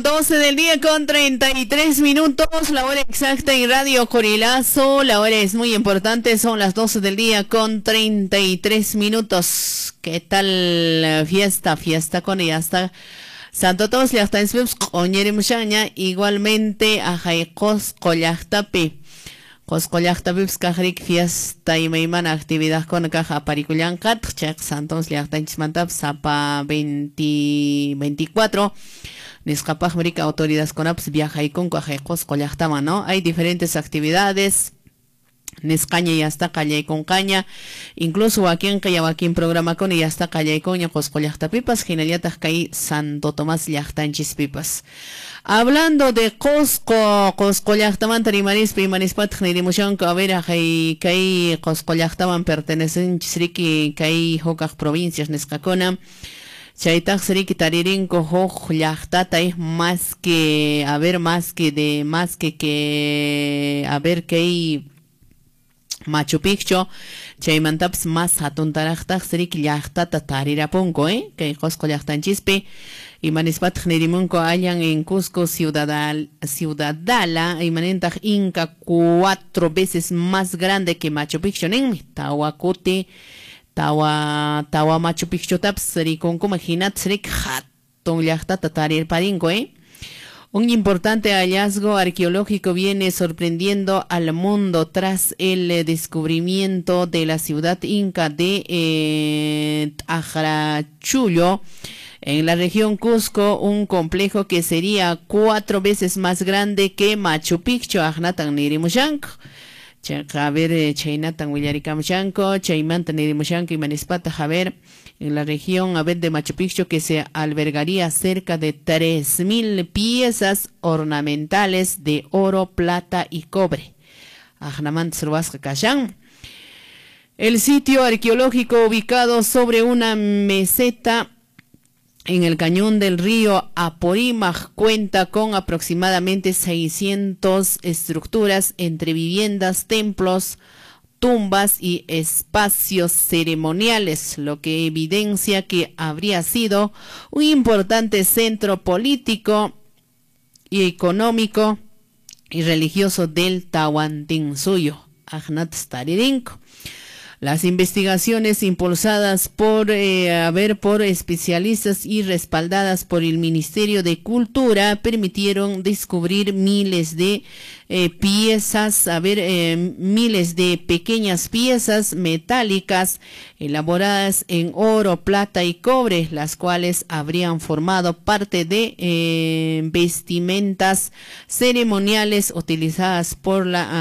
12 del día con 33 minutos, la hora exacta en Radio Corilazo. La hora es muy importante, son las 12 del día con 33 minutos. ¿Qué tal fiesta con ella hasta Santo Tomás le hasta en igualmente a Jaicos Collachtapi. Coscollachtapips kajrik fiesta y meimana actividad con caja pariculancat, check Santos le hasta en Sapa 2024. Niscapaj Merica autoridades con apps viaja y con cuajecos collachtaman, ¿no? Hay diferentes actividades. Nescaña y hasta calle y con caña, incluso aquí en Cayabaquín programa con y hasta calle y coña coscollachtapipas, gineliatas caí Santo Tomás llachtanchis pipas. Hablando de coscollachtaman tarimaris primanispat nirimushon a ver a kai coscollachtaman pertenecen chisriki kai hokaj provincias nescacona. Chaitak sriki taririn cojo llachtata es más que a ver más que a ver que hay Machu Picchu, chaymantaps más hatuntarajtaj srik llachtata tarirapunko, que cosco llachtanchispi, y manispat nerimunko hayan en Cusco ciudadala, y manentaj Inca 4 veces más grande que Machu Picchu, Tawakuti, Tawa Machu Picchu taps srikunko imaginat srik hatun llachtata tarirparinko, Un importante hallazgo arqueológico viene sorprendiendo al mundo tras el descubrimiento de la ciudad inca de Ajrachullo, en la región Cusco, un complejo que sería 4 veces más grande que Machu Picchu, Ajnatan Nirimushank. Javer Chaynatan Willarikamshanko, Chaymantan Nirimushank y Manispata Javer. En la región de Machu Picchu, que se albergaría cerca de 3.000 piezas ornamentales de oro, plata y cobre. El sitio arqueológico ubicado sobre una meseta en el cañón del río Apurímac cuenta con aproximadamente 600 estructuras entre viviendas, templos, tumbas y espacios ceremoniales, lo que evidencia que habría sido un importante centro político y económico y religioso del Tahuantinsuyo, Ajnatstaririnco. Las investigaciones impulsadas por especialistas y respaldadas por el Ministerio de Cultura permitieron descubrir miles de piezas, miles de pequeñas piezas metálicas elaboradas en oro, plata y cobre, las cuales habrían formado parte de vestimentas ceremoniales utilizadas por la